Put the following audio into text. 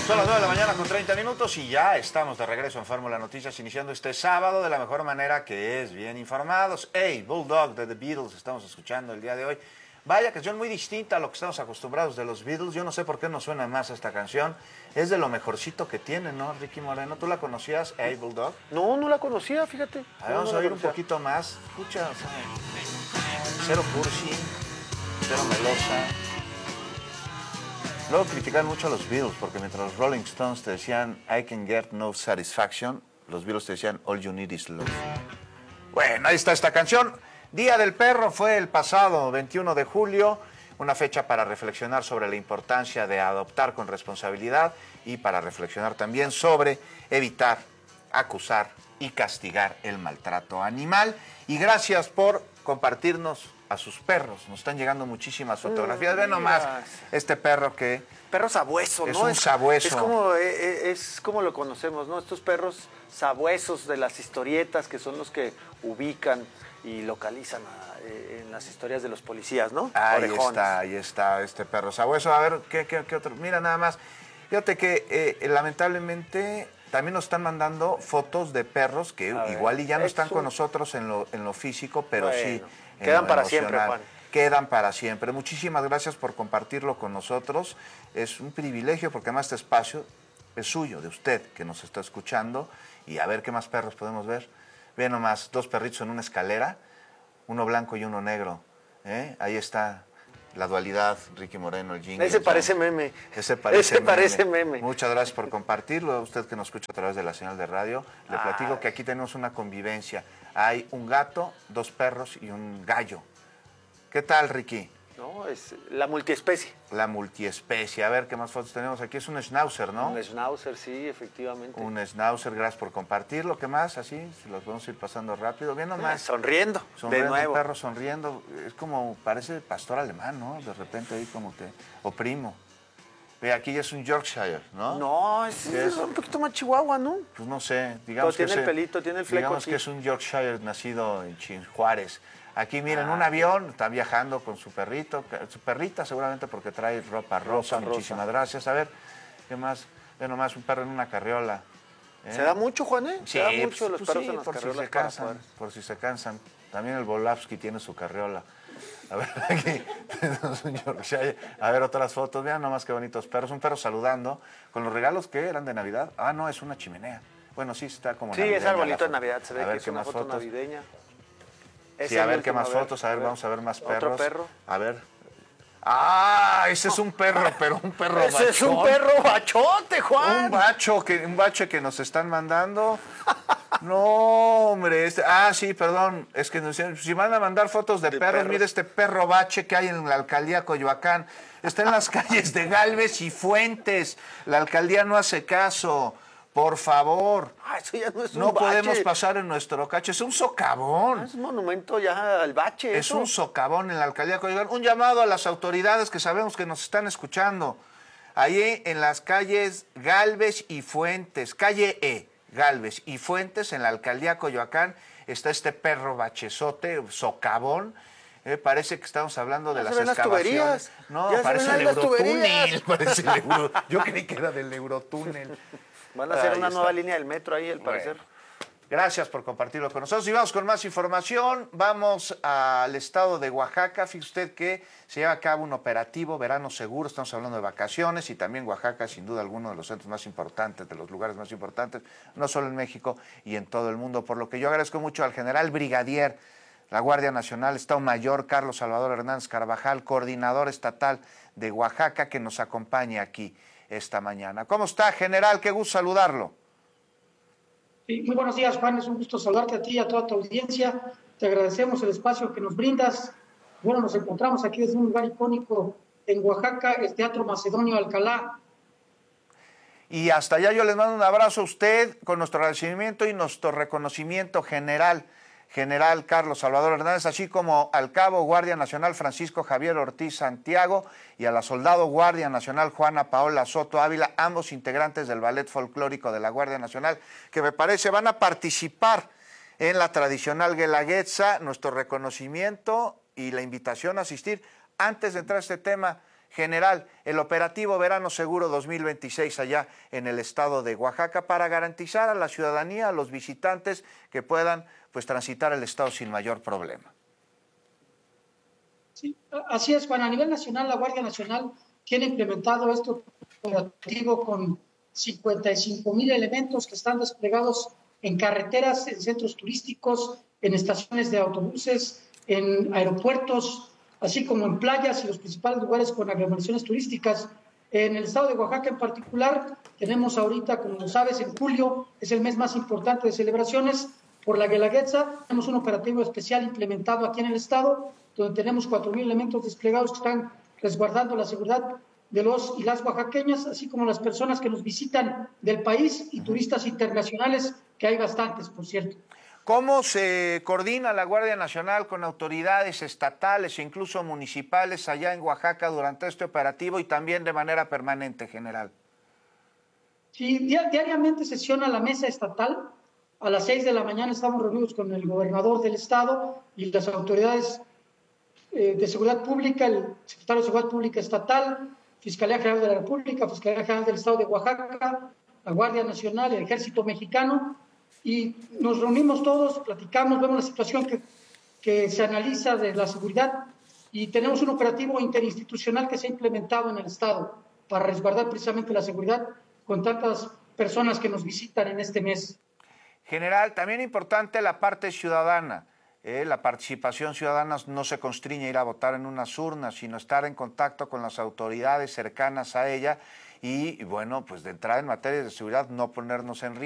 Son las 9 de la mañana con 30 minutos y ya estamos de regreso en Fórmula Noticias, iniciando este sábado de la mejor manera, que es bien informados. Hey, Bulldog de The Beatles estamos escuchando el día de hoy. Vaya canción muy distinta a lo que estamos acostumbrados de los Beatles. Yo no sé por qué nos suena más esta canción. Es de lo mejorcito que tiene, ¿no, Ricky Moreno? ¿Tú la conocías, Hey, Bulldog? No, no la conocía, fíjate. A ver, vamos a oír un poquito más. Escucha, o sea, cero cursi, cero melosa. Luego critican mucho a los Beatles porque mientras los Rolling Stones te decían I can get no satisfaction, los Beatles te decían all you need is love. Bueno, ahí está esta canción. Día del Perro fue el pasado 21 de julio, una fecha para reflexionar sobre la importancia de adoptar con responsabilidad y para reflexionar también sobre evitar, acusar y castigar el maltrato animal. Y gracias por compartirnos a sus perros. Nos están llegando muchísimas fotografías. Ve nomás este perro que... Perro sabueso, es ¿no? Un sabueso. Es como lo conocemos, ¿no? Estos perros sabuesos de las historietas, que son los que ubican y localizan en las historias de los policías, ¿no? Ahí está este perro sabueso. A ver, ¿qué otro? Mira nada más. Fíjate que lamentablemente también nos están mandando fotos de perros que igual y ya no están con nosotros en lo físico, pero bueno, sí quedan para siempre, Juan. Quedan para siempre. Muchísimas gracias por compartirlo con nosotros. Es un privilegio porque además este espacio es suyo, de usted que nos está escuchando. Y a ver qué más perros podemos ver. Ve nomás, dos perritos en una escalera, uno blanco y uno negro. Ahí está la dualidad, Ricky Moreno, el jingle. Ese parece meme. Ese parece meme. Muchas gracias por compartirlo. A usted que nos escucha a través de la señal de radio, le platico que aquí tenemos una convivencia. Hay un gato, dos perros y un gallo. ¿Qué tal, Ricky? No, es la multiespecie. La multiespecie. A ver, ¿qué más fotos tenemos aquí? Es un schnauzer, ¿no? Un schnauzer, sí, efectivamente. Un schnauzer, gracias por compartirlo. ¿Qué más? Así, si los podemos ir pasando rápido. Bien nomás. Sonriendo, de nuevo. Un perro sonriendo. Es como, parece pastor alemán, ¿no? De repente ahí como que, o primo. Ve, aquí ya es un Yorkshire, ¿no? No, es un poquito más chihuahua, ¿no? Pues no sé. Digamos tiene el pelito, tiene el fleco. Digamos que es un Yorkshire nacido en Juárez. Aquí miren, un avión, está viajando con su perrito, su perrita seguramente porque trae ropa rosa. Muchísimas gracias. A ver, ¿qué más? Ve nomás un perro en una carriola. ¿Se da mucho, Juan? Sí, ¿Se da mucho los perros en las por carriolas? Si se cansan, por si se cansan. También el Volavsky tiene su carriola. A ver, aquí tenemos un Yorkshire. A ver, otras fotos. Vean nomás qué bonitos perros. Un perro saludando con los regalos que eran de Navidad. Ah, no, es una chimenea. Bueno, sí está como navideña. Sí, es arbolito de Navidad. Se ve que es una foto navideña. Sí, a ver qué más fotos, a ver, vamos a ver más perros. ¿Otro perro? A ver. Ese es un perro, pero un perro ¡Ese es un perro bachote, Juan! Un bache que nos están mandando. No, hombre. Sí, perdón. Es que si van a mandar fotos de perros, mire este perro bache que hay en la alcaldía Coyoacán. Está en las calles de Gálvez y Fuentes. La alcaldía no hace caso. Por favor. Eso ya no es un No bache. podemos pasar en nuestro cacho. Es un socavón. Es un monumento ya al bache. Es un socavón en la alcaldía de Coyoacán. Un llamado a las autoridades que sabemos que nos están escuchando. Ahí en las calles Gálvez y Fuentes, calle Gálvez y Fuentes, en la alcaldía Coyoacán, está este perro bachezote, socavón. Parece que estamos hablando de las excavaciones. No, parece el Eurotúnel. Yo creí que era del Eurotúnel. Van a hacer una nueva línea del metro ahí, al parecer. Gracias por compartirlo con nosotros. Y vamos con más información. Vamos al estado de Oaxaca. Fíjese usted que se lleva a cabo un operativo Verano Seguro. Estamos hablando de vacaciones y también Oaxaca, sin duda alguno de los centros más importantes, de los lugares más importantes, no solo en México y en todo el mundo. Por lo que yo agradezco mucho al general brigadier, la Guardia Nacional, Estado Mayor, Carlos Salvador Hernández Carvajal, coordinador estatal de Oaxaca, que nos acompaña aquí esta mañana. ¿Cómo está, general? Qué gusto saludarlo. Sí, muy buenos días, Juan. Es un gusto saludarte a ti y a toda tu audiencia. Te agradecemos el espacio que nos brindas. Bueno, nos encontramos aquí desde un lugar icónico en Oaxaca, el Teatro Macedonio Alcalá. Y hasta allá yo les mando un abrazo a usted con nuestro agradecimiento y nuestro reconocimiento general Carlos Salvador Hernández, así como al cabo Guardia Nacional Francisco Javier Ortiz Santiago y a la soldado Guardia Nacional Juana Paola Soto Ávila, ambos integrantes del Ballet Folclórico de la Guardia Nacional, que me parece van a participar en la tradicional Guelaguetza. Nuestro reconocimiento y la invitación a asistir. Antes de entrar a este tema, General, el operativo Verano Seguro 2026 allá en el estado de Oaxaca para garantizar a la ciudadanía, a los visitantes que puedan pues transitar el estado sin mayor problema. Sí, así es, Juan. A nivel nacional, la Guardia Nacional tiene implementado este operativo con 55,000 elementos que están desplegados en carreteras, en centros turísticos, en estaciones de autobuses, en aeropuertos, así como en playas y los principales lugares con aglomeraciones turísticas. En el estado de Oaxaca en particular, tenemos ahorita, como lo sabes, en julio es el mes más importante de celebraciones por la Guelaguetza. Tenemos un operativo especial implementado aquí en el estado, donde tenemos 4,000 elementos desplegados que están resguardando la seguridad de los y las oaxaqueñas, así como las personas que nos visitan del país y turistas internacionales, que hay bastantes, por cierto. ¿Cómo se coordina la Guardia Nacional con autoridades estatales e incluso municipales allá en Oaxaca durante este operativo y también de manera permanente, general? Sí, diariamente sesiona la mesa estatal. A las 6 de la mañana estamos reunidos con el gobernador del estado y las autoridades de Seguridad Pública, el secretario de Seguridad Pública estatal, Fiscalía General de la República, Fiscalía General del Estado de Oaxaca, la Guardia Nacional, el Ejército Mexicano, y nos reunimos todos, platicamos, vemos la situación que se analiza de la seguridad y tenemos un operativo interinstitucional que se ha implementado en el Estado para resguardar precisamente la seguridad con tantas personas que nos visitan en este mes. General, también importante la parte ciudadana. La participación ciudadana no se constriñe a ir a votar en unas urnas, sino estar en contacto con las autoridades cercanas a ella y, bueno, pues de entrada en materia de seguridad no ponernos en riesgo.